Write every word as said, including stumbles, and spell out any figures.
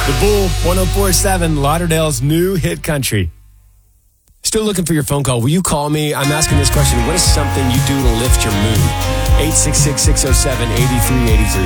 The Bull, one oh four point seven, Lauderdale's new hit country. Still looking for your phone call. Will you call me? I'm asking this question. What is something you do to lift your mood? eight six six, six oh seven, eight three eight three.